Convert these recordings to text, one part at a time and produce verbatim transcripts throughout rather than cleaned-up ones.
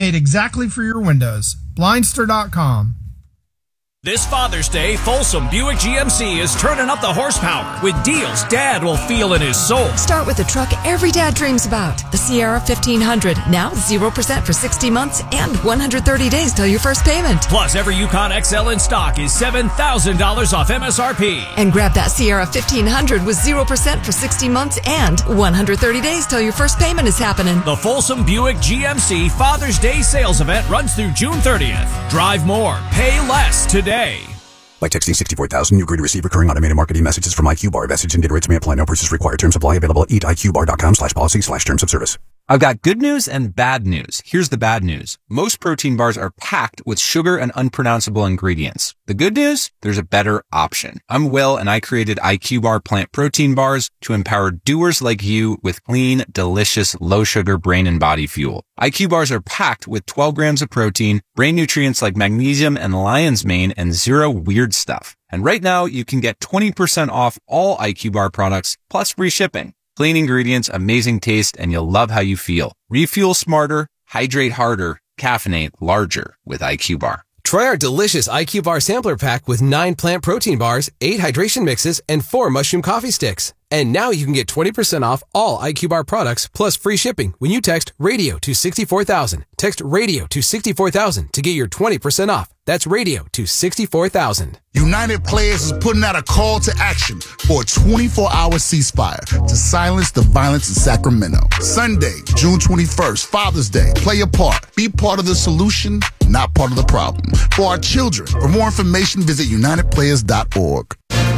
made exactly for your windows. Blindster dot com. This Father's Day, Folsom Buick G M C is turning up the horsepower with deals Dad will feel in his soul. Start with the truck every dad dreams about. The Sierra fifteen hundred. Now zero percent for sixty months and one hundred thirty days till your first payment. Plus, every Yukon X L in stock is seven thousand dollars off M S R P. And grab that Sierra fifteen hundred with zero percent for sixty months and one hundred thirty days till your first payment is happening. The Folsom Buick G M C Father's Day sales event runs through June thirtieth. Drive more, pay less today. By texting sixty-four thousand, you agree to receive recurring automated marketing messages from IQBar. Message and data rates may apply. No purchase required. Terms apply. Available at eat I Q bar dot com slash policy slash terms of service. I've got good news and bad news. Here's the bad news. Most protein bars are packed with sugar and unpronounceable ingredients. The good news? There's a better option. I'm Will, and I created IQBar plant protein bars to empower doers like you with clean, delicious, low-sugar brain and body fuel. I Q bars are packed with twelve grams of protein, brain nutrients like magnesium and lion's mane, and zero weird stuff. And right now, you can get twenty percent off all I Q bar products, plus free shipping. Clean ingredients, amazing taste, and you'll love how you feel. Refuel smarter, hydrate harder, caffeinate larger with I Q bar. Try our delicious I Q Bar sampler pack with nine plant protein bars, eight hydration mixes, and four mushroom coffee sticks. And now you can get twenty percent off all I Q Bar products plus free shipping when you text radio to sixty-four thousand. Text radio to sixty-four thousand to get your twenty percent off. That's radio to sixty-four thousand. United Players is putting out a call to action for a twenty-four hour ceasefire to silence the violence in Sacramento. Sunday, June twenty-first, Father's Day. Play your part. Be part of the solution, not part of the problem. For our children. For more information, visit united players dot org.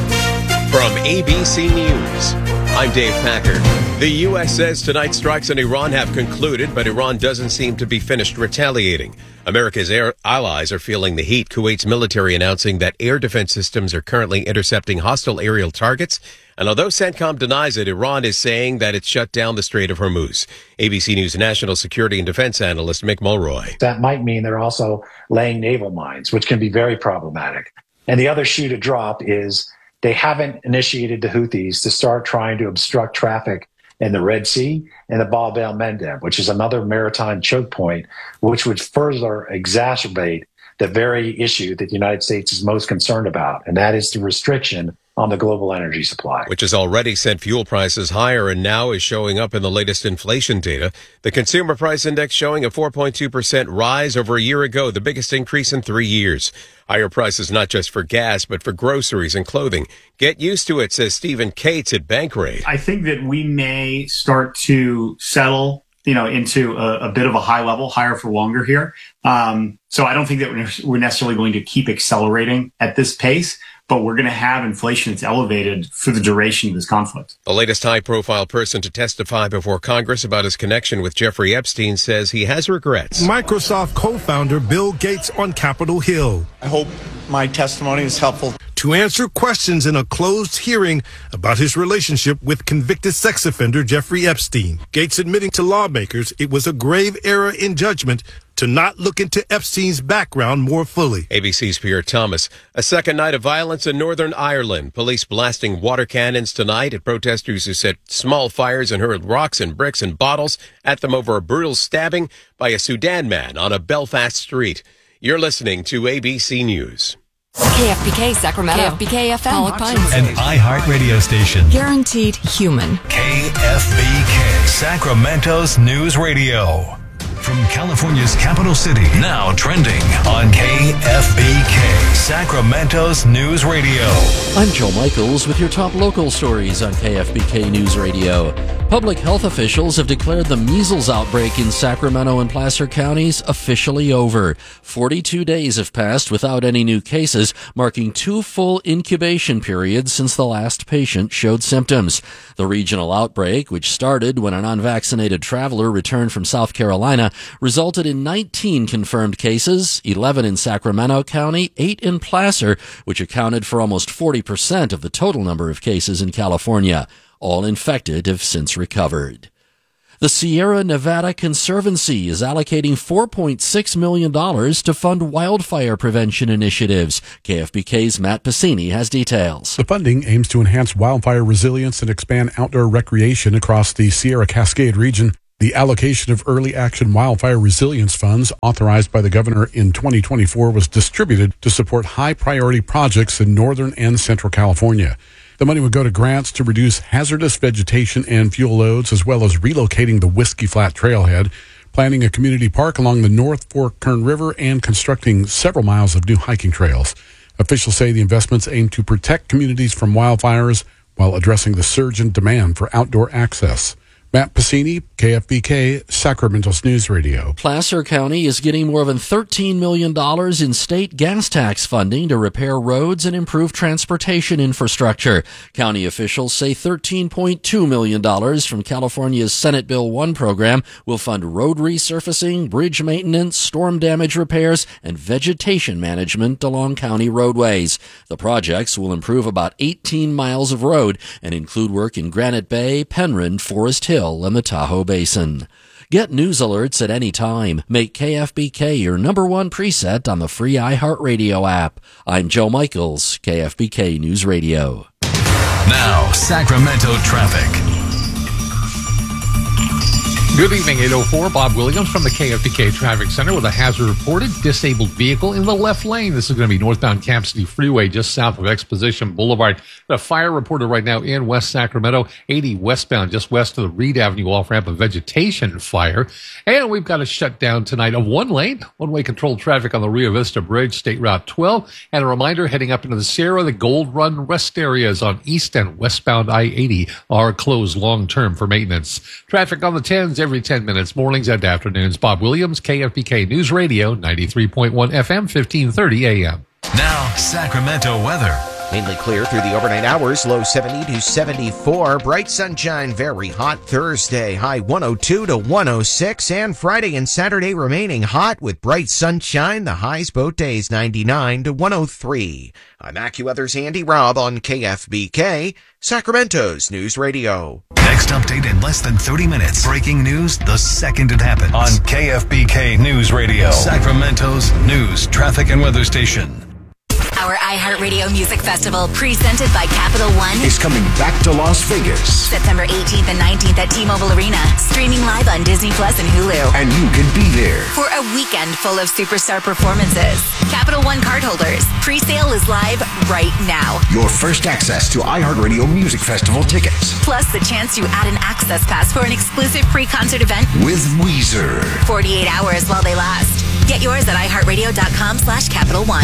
From A B C News, I'm Dave Packard. The U S says tonight's strikes in Iran have concluded, but Iran doesn't seem to be finished retaliating. America's air allies are feeling the heat. Kuwait's military announcing that air defense systems are currently intercepting hostile aerial targets. And although CENTCOM denies it, Iran is saying that it's shut down the Strait of Hormuz. A B C News national security and defense analyst Mick Mulroy. That might mean they're also laying naval mines, which can be very problematic. And the other shoe to drop is they haven't initiated the Houthis to start trying to obstruct traffic in the Red Sea and the Bab el-Mandeb, which is another maritime choke point, which would further exacerbate the very issue that the United States is most concerned about, and that is the restriction on the global energy supply. Which has already sent fuel prices higher and now is showing up in the latest inflation data. The Consumer Price Index showing a four point two percent rise over a year ago, the biggest increase in three years. Higher prices not just for gas, but for groceries and clothing. Get used to it, says Stephen Cates at Bankrate. I think that we may start to settle, you know, into a, a bit of a high level, higher for longer here. Um, so I don't think that we're necessarily going to keep accelerating at this pace, but we're going to have inflation that's elevated for the duration of this conflict. The latest high-profile person to testify before Congress about his connection with Jeffrey Epstein says he has regrets. Microsoft co-founder Bill Gates on Capitol Hill. I hope my testimony is helpful. To answer questions in a closed hearing about his relationship with convicted sex offender Jeffrey Epstein. Gates admitting to lawmakers it was a grave error in judgment to not look into Epstein's background more fully. A B C's Pierre Thomas. A second night of violence in Northern Ireland. Police blasting water cannons tonight at protesters who set small fires and hurled rocks and bricks and bottles at them over a brutal stabbing by a Sudan man on a Belfast street. You're listening to A B C News. K F B K Sacramento. K F B K F M. Pollock Pines. An iHeart radio station. Guaranteed human. K F B K Sacramento's News Radio. From California's capital city, now trending on K F B K, Sacramento's News Radio. I'm Joe Michaels with your top local stories on K F B K News Radio. Public health officials have declared the measles outbreak in Sacramento and Placer counties officially over. forty-two days have passed without any new cases, marking two full incubation periods since the last patient showed symptoms. The regional outbreak, which started when an unvaccinated traveler returned from South Carolina, resulted in nineteen confirmed cases, eleven in Sacramento County, eight in Placer, which accounted for almost forty percent of the total number of cases in California. All infected have since recovered. The Sierra Nevada Conservancy is allocating four point six million dollars to fund wildfire prevention initiatives. K F B K's Matt Pacini has details. The funding aims to enhance wildfire resilience and expand outdoor recreation across the Sierra Cascade region. The allocation of early action wildfire resilience funds authorized by the governor in twenty twenty-four was distributed to support high priority projects in northern and central California. The money would go to grants to reduce hazardous vegetation and fuel loads, as well as relocating the Whiskey Flat Trailhead, planning a community park along the North Fork Kern River, and constructing several miles of new hiking trails. Officials say the investments aim to protect communities from wildfires while addressing the surge in demand for outdoor access. Matt Pacini, K F B K, Sacramento's News Radio. Placer County is getting more than thirteen million dollars in state gas tax funding to repair roads and improve transportation infrastructure. County officials say thirteen point two million dollars from California's Senate Bill one program will fund road resurfacing, bridge maintenance, storm damage repairs, and vegetation management along county roadways. The projects will improve about eighteen miles of road and include work in Granite Bay, Penryn, Forest Hill, and the Tahoe Basin. Get news alerts at any time. Make K F B K your number one preset on the free iHeartRadio app. I'm Joe Michaels, K F B K News Radio. Now, Sacramento traffic. Good evening, eight oh four. Bob Williams from the K F B K Traffic Center with a hazard reported. Disabled vehicle in the left lane. This is going to be northbound Camp City Freeway just south of Exposition Boulevard. The fire reported right now in West Sacramento, eighty westbound just west of the Reed Avenue off-ramp, of vegetation fire. And we've got a shutdown tonight of one lane, one-way controlled traffic on the Rio Vista Bridge, State Route twelve. And a reminder, heading up into the Sierra, the Gold Run rest areas on east and westbound I eighty are closed long-term for maintenance. Traffic on the tens every ten minutes, mornings and afternoons. Bob Williams, K F B K News Radio, ninety-three point one F M, fifteen thirty A M. Now, Sacramento weather. Mainly clear through the overnight hours, low seventy to seventy-four. Bright sunshine, very hot Thursday, high one oh two to one oh six. And Friday and Saturday remaining hot with bright sunshine. The highs both days ninety-nine to one oh three. I'm AccuWeather's Andy Robb on K F B K, Sacramento's News Radio. Next update in less than thirty minutes. Breaking news the second it happens. On K F B K News Radio, Sacramento's news, traffic, and weather station. Our iHeartRadio Music Festival, presented by Capital One, is coming back to Las Vegas. September eighteenth and nineteenth at T-Mobile Arena. Streaming live on Disney Plus and Hulu. And you can be there for a weekend full of superstar performances. Capital One cardholders, pre-sale is live right now. Your first access to iHeartRadio Music Festival tickets. Plus the chance to add an access pass for an exclusive pre-concert event with Weezer. forty-eight hours while they last. Get yours at iHeartRadio.com slash Capital One.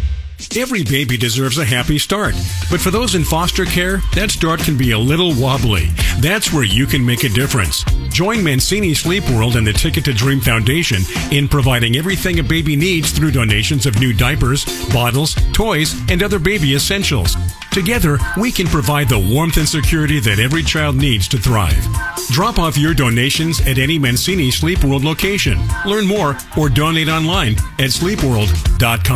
Every baby deserves a happy start. But for those in foster care, that start can be a little wobbly. That's where you can make a difference. Join Mancini Sleep World and the Ticket to Dream Foundation in providing everything a baby needs through donations of new diapers, bottles, toys, and other baby essentials. Together, we can provide the warmth and security that every child needs to thrive. Drop off your donations at any Mancini Sleep World location. Learn more or donate online at sleep world dot com.